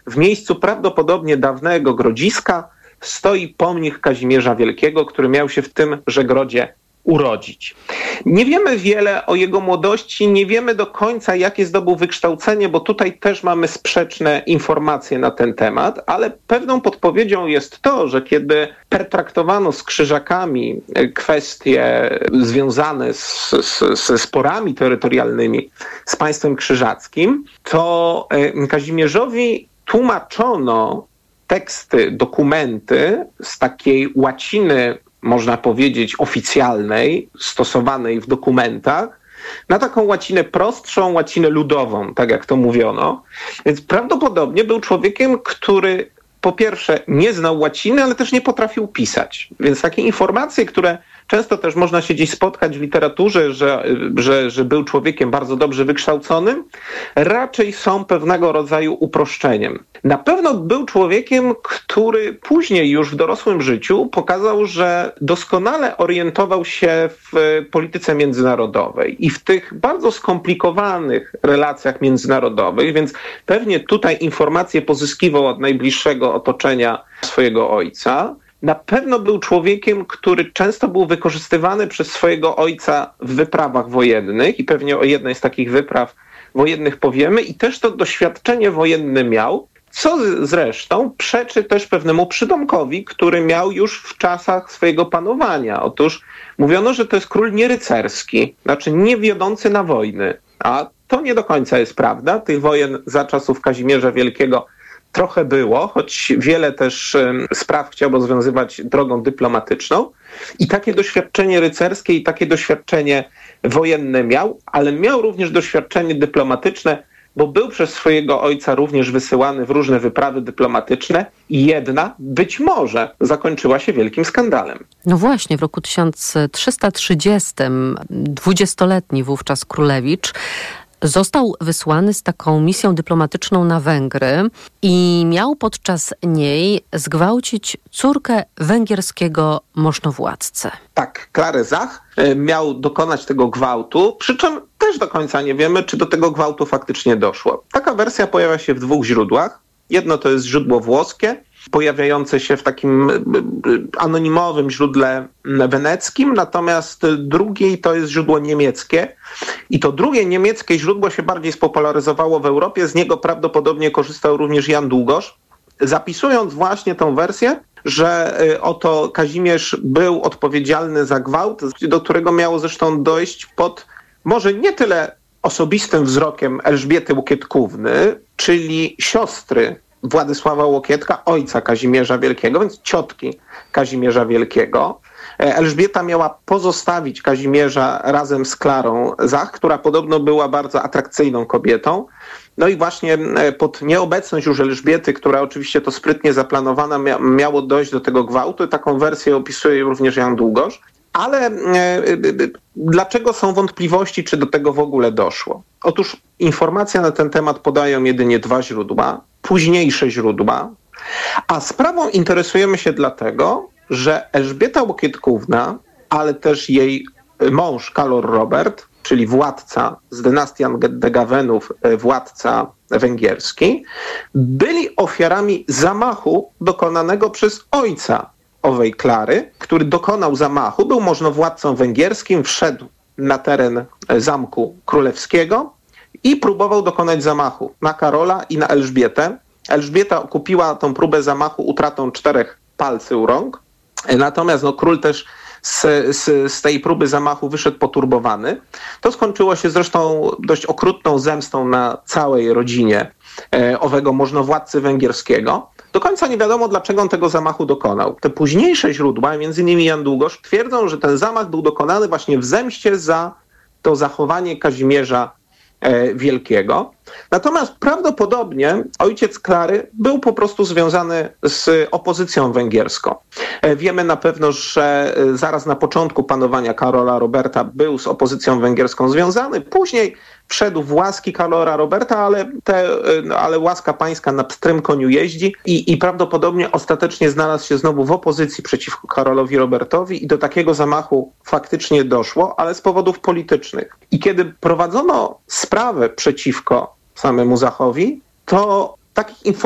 w miejscu prawdopodobnie dawnego grodziska stoi pomnik Kazimierza Wielkiego, który miał się w tymże grodzie urodzić. Nie wiemy wiele o jego młodości, nie wiemy do końca, jakie zdobył wykształcenie, bo tutaj też mamy sprzeczne informacje na ten temat, ale pewną podpowiedzią jest to, że kiedy pertraktowano z Krzyżakami kwestie związane ze sporami terytorialnymi z państwem krzyżackim, to Kazimierzowi tłumaczono teksty, dokumenty z takiej łaciny, można powiedzieć, oficjalnej, stosowanej w dokumentach, na taką łacinę prostszą, łacinę ludową, tak jak to mówiono. Więc prawdopodobnie był człowiekiem, który po pierwsze nie znał łaciny, ale też nie potrafił pisać. Więc takie informacje, które często też można się gdzieś spotkać w literaturze, że był człowiekiem bardzo dobrze wykształconym, raczej są pewnego rodzaju uproszczeniem. Na pewno był człowiekiem, który później już w dorosłym życiu pokazał, że doskonale orientował się w polityce międzynarodowej i w tych bardzo skomplikowanych relacjach międzynarodowych, więc pewnie tutaj informacje pozyskiwał od najbliższego otoczenia swojego ojca. Na pewno był człowiekiem, który często był wykorzystywany przez swojego ojca w wyprawach wojennych i pewnie o jednej z takich wypraw wojennych powiemy i też to doświadczenie wojenne miał, co zresztą przeczy też pewnemu przydomkowi, który miał już w czasach swojego panowania. Otóż mówiono, że to jest król nierycerski, znaczy nie wiodący na wojny, a to nie do końca jest prawda. Tych wojen za czasów Kazimierza Wielkiego trochę było, choć wiele też spraw chciał rozwiązywać drogą dyplomatyczną. I takie doświadczenie rycerskie i takie doświadczenie wojenne miał, ale miał również doświadczenie dyplomatyczne, bo był przez swojego ojca również wysyłany w różne wyprawy dyplomatyczne i jedna być może zakończyła się wielkim skandalem. No właśnie, w roku 1330 20-letni wówczas królewicz został wysłany z taką misją dyplomatyczną na Węgry i miał podczas niej zgwałcić córkę węgierskiego możnowładcy. Tak, Klarę Zach miał dokonać tego gwałtu, przy czym też do końca nie wiemy, czy do tego gwałtu faktycznie doszło. Taka wersja pojawia się w dwóch źródłach. Jedno to jest źródło włoskie, pojawiające się w takim anonimowym źródle weneckim, natomiast drugie to jest źródło niemieckie. I to drugie niemieckie źródło się bardziej spopularyzowało w Europie, z niego prawdopodobnie korzystał również Jan Długosz, zapisując właśnie tą wersję, że oto Kazimierz był odpowiedzialny za gwałt, do którego miało zresztą dojść pod może nie tyle osobistym wzrokiem Elżbiety Łokietkówny, czyli siostry Władysława Łokietka, ojca Kazimierza Wielkiego, więc ciotki Kazimierza Wielkiego. Elżbieta miała pozostawić Kazimierza razem z Klarą Zach, która podobno była bardzo atrakcyjną kobietą. No i właśnie pod nieobecność już Elżbiety, która oczywiście to sprytnie zaplanowana, miało dojść do tego gwałtu. Taką wersję opisuje również Jan Długosz. Ale dlaczego są wątpliwości, czy do tego w ogóle doszło? Otóż informacje na ten temat podają jedynie dwa źródła, późniejsze źródła, a sprawą interesujemy się dlatego, że Elżbieta Łokietkówna, ale też jej mąż Kalor Robert, czyli władca z dynastii Andegawenów, władca węgierski, byli ofiarami zamachu dokonanego przez ojca owej Klary, który dokonał zamachu, był możnowładcą węgierskim, wszedł na teren Zamku Królewskiego i próbował dokonać zamachu na Karola i na Elżbietę. Elżbieta okupiła tą próbę zamachu utratą 4 palcy u rąk, natomiast król też z tej próby zamachu wyszedł poturbowany. To skończyło się zresztą dość okrutną zemstą na całej rodzinie owego możnowładcy węgierskiego. Do końca nie wiadomo, dlaczego on tego zamachu dokonał. Te późniejsze źródła, m.in. Jan Długosz, twierdzą, że ten zamach był dokonany właśnie w zemście za to zachowanie Kazimierza Wielkiego. Natomiast prawdopodobnie ojciec Klary był po prostu związany z opozycją węgierską. Wiemy na pewno, że zaraz na początku panowania Karola Roberta był z opozycją węgierską związany. Później wszedł w łaski Karola Roberta, ale łaska pańska na pstrym koniu jeździ i prawdopodobnie ostatecznie znalazł się znowu w opozycji przeciwko Karolowi Robertowi i do takiego zamachu faktycznie doszło, ale z powodów politycznych. I kiedy prowadzono sprawę przeciwko samemu Zachowi, to takich informacji